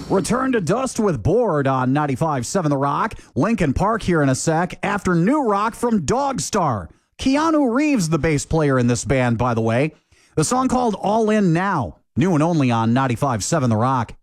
Return to Dust with Bored on 95.7 The Rock. Linkin Park here in a sec after new rock from Dogstar. Keanu Reeves, the bass player in this band, by the way. The song called All In Now. New and only on 95.7 The Rock.